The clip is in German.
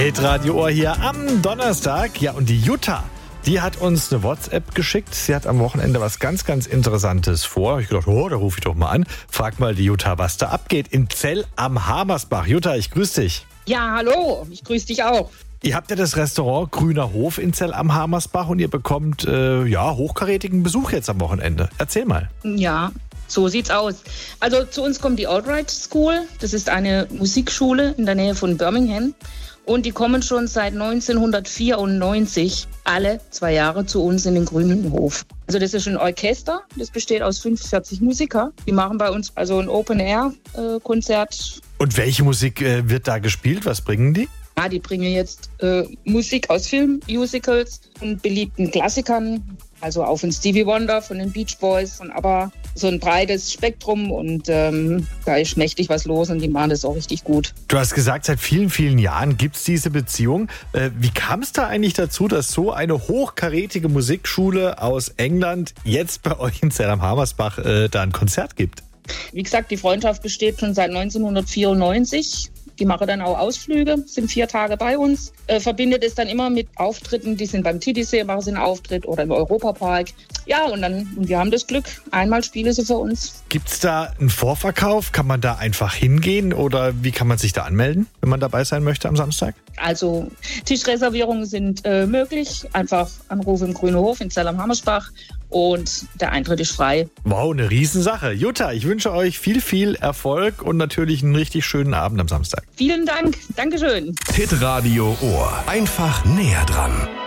Hitradio Ohr hier am Donnerstag. Ja, und die Jutta, die hat uns eine WhatsApp geschickt. Sie hat am Wochenende was ganz, ganz Interessantes vor. Ich gedacht, da rufe ich doch mal an. Frag mal die Jutta, was da abgeht in Zell am Hamersbach. Jutta, ich grüße dich. Ja, hallo, ich grüße dich auch. Ihr habt ja das Restaurant Grüner Hof in Zell am Hamersbach und ihr bekommt hochkarätigen Besuch jetzt am Wochenende. Erzähl mal. Ja, so sieht's aus. Also zu uns kommt die Altright School. Das ist eine Musikschule in der Nähe von Birmingham. Und die kommen schon seit 1994 alle 2 Jahre zu uns in den Grünen Hof. Also das ist ein Orchester, das besteht aus 45 Musiker. Die machen bei uns also ein Open-Air-Konzert. Und welche Musik wird da gespielt? Was bringen die? Ja, die bringen jetzt Musik aus Film, Musicals und beliebten Klassikern. Also auch von Stevie Wonder, von den Beach Boys, von ABBA. So ein breites Spektrum und da ist mächtig was los und die machen das auch richtig gut. Du hast gesagt, seit vielen, vielen Jahren gibt es diese Beziehung. Wie kam es da eigentlich dazu, dass so eine hochkarätige Musikschule aus England jetzt bei euch in Zell am Hamersbach da ein Konzert gibt? Wie gesagt, die Freundschaft besteht schon seit 1994. Die machen dann auch Ausflüge, sind 4 Tage bei uns. Verbindet es dann immer mit Auftritten, die sind beim Titisee, machen sie einen Auftritt oder im Europapark. Ja, und wir haben das Glück, einmal spielen sie für uns. Gibt es da einen Vorverkauf? Kann man da einfach hingehen oder wie kann man sich da anmelden, wenn man dabei sein möchte am Samstag? Also Tischreservierungen sind möglich. Einfach anrufen im Grünen Hof in Zell am Hamersbach und der Eintritt ist frei. Wow, eine Riesensache. Jutta, ich wünsche euch viel, viel Erfolg und natürlich einen richtig schönen Abend am Samstag. Vielen Dank. Dankeschön. Hitradio Ohr. Einfach näher dran.